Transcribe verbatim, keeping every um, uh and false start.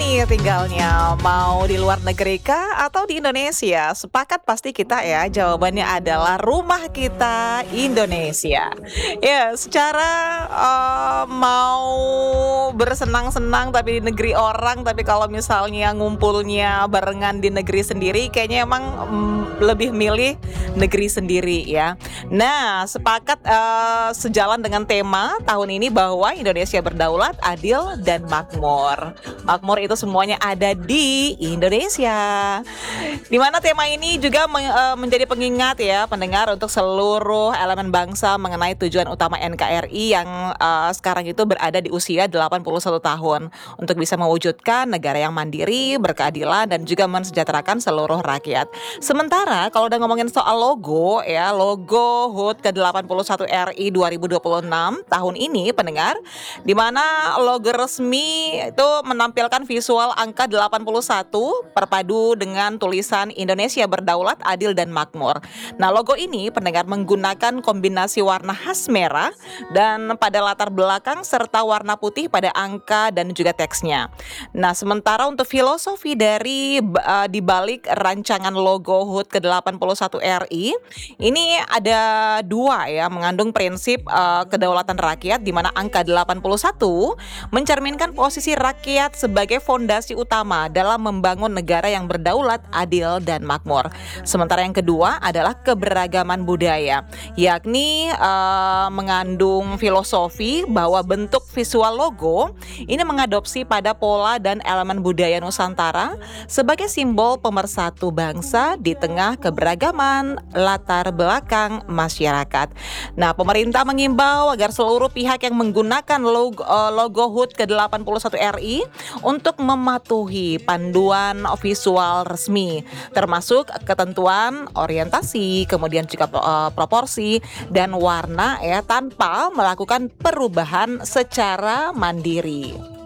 nih tinggalnya? Mau di luar negeri kah atau di Indonesia? Sepakat pasti kita ya, jawabannya adalah rumah kita Indonesia. Ya, secara eh, mau bersenang-senang tapi di negeri orang, tapi kalau misalnya ngumpulnya barengan di negeri sendiri, kayaknya emang mm, lebih milih negeri sendiri ya. Nah, sepakat eh, sejalan dengan tema tahun ini bahwa Indonesia berdaulat, adil, dan makmur. Makmur itu semuanya ada di Indonesia. Di mana tema ini juga men- eh, menjadi pengingat ya pendengar untuk seluruh elemen bangsa mengenai tujuan utama N K R I yang eh, sekarang itu berada di usia delapan puluh satu tahun untuk bisa mewujudkan negara yang mandiri, berkeadilan, dan juga mensejahterakan seluruh rakyat. Sementara kalau udah ngomongin soal logo ya, logo H U T ke delapan puluh satu R I dua ribu dua puluh enam tahun ini pendengar, di mana logo resmi itu menampilkan visual angka delapan puluh satu perpadu dengan tulisan Indonesia berdaulat, adil, dan makmur. Nah, logo ini pendengar menggunakan kombinasi warna khas merah dan pada latar belakang serta warna putih pada angka dan juga teksnya. Nah, sementara untuk filosofi dari uh, di balik rancangan logo H U T ke delapan puluh satu R I ini ada dua ya, mengandung prinsip uh, kedaulatan rakyat di mana angka delapan puluh satu mencerminkan posisi rakyat sebagai fondasi utama dalam membangun negara yang berdaulat, adil, dan makmur. Sementara yang kedua adalah keberagaman budaya, yakni uh, mengandung filosofi bahwa bentuk visual logo ini mengadopsi pada pola dan elemen budaya Nusantara sebagai simbol pemersatu bangsa di tengah keberagaman latar belakang masyarakat. Nah, pemerintah mengimbau agar seluruh pihak yang menggunakan logo, uh, logo H U T ke delapan puluh satu R I untuk mematuhi panduan visual resmi, termasuk ketentuan orientasi, kemudian juga uh, proporsi dan warna ya, tanpa melakukan perubahan secara mandiri.